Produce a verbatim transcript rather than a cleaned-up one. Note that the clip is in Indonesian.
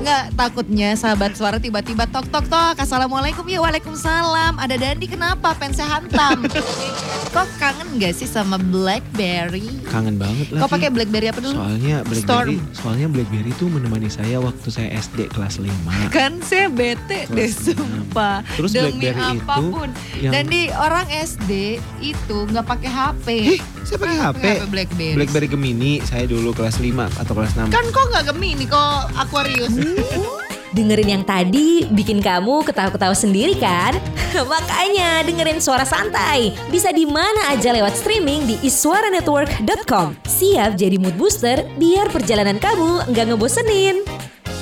Enggak, takutnya sahabat suara tiba-tiba tok tok tok. Assalamualaikum, ya waalaikumsalam. Ada Dandi, kenapa pensi hantam? Kok kangen gak sih sama BlackBerry? Kangen banget lah. Kok pakai BlackBerry apa dulu? Soalnya BlackBerry, Storm. soalnya BlackBerry tuh menemani saya waktu saya S D kelas lima. Kan saya bete deh sumpah. Terus Demi BlackBerry apapun. itu yang... Dan di orang S D itu gak pakai H P. Eh, saya pakai H P. BlackBerry. BlackBerry Gemini saya dulu kelas lima atau kelas enam. Kan kok gak Gemini, kok Aquarius. Dengerin yang tadi bikin kamu ketawa-ketawa sendiri kan? Makanya dengerin Suara Santai. Bisa di mana aja lewat streaming di iswaranetwork dot com. Siap jadi mood booster biar perjalanan kamu nggak ngebosenin.